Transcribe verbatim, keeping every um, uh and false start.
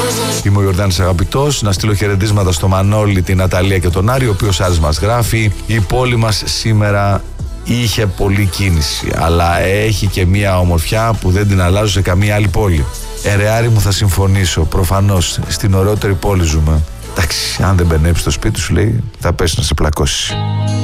Είμαι ο Ιορδάνης Αγαπητός. Να στείλω χαιρετίσματα στο Μανώλη, την Ναταλία και τον Άρη, ο οποίος Άρης μας γράφει: η πόλη μας σήμερα είχε πολλή κίνηση, αλλά έχει και μία ομορφιά που δεν την αλλάζω σε καμία άλλη πόλη. Ε, ρε Άρη μου, θα συμφωνήσω. Προφανώς στην ωραιότερη πόλη ζούμε. Εντάξει, αν δεν μπενέψει το σπίτι σου, λέει, θα πέσει να σε πλακώσει.